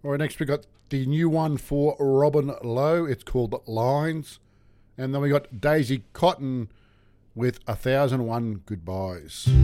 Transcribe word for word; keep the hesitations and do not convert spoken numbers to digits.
All right, next we got the new one for Robin Lowe. It's called Lines. And then we got Daisy Cotton with A Thousand One Goodbyes.